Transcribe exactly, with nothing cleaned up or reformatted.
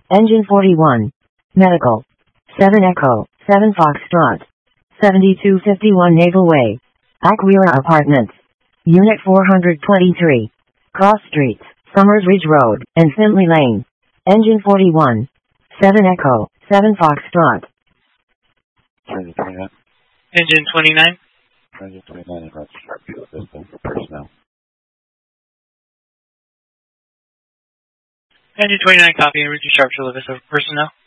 Engine forty-one. Medical. seven Echo, seven Foxtrot. seventy-two fifty-one Naval Way. Aquila Apartments. Unit four hundred twenty-three. Cross Streets, Summers Ridge Road, and Findlay Lane. Engine forty-one. seven Echo, seven Foxtrot. Engine twenty-nine. Engine twenty-nine. Engine twenty-nine and Roger Sharpfield Vista for personnel. Engine twenty-nine, copy, and Richard Sharpshield Vista for personnel.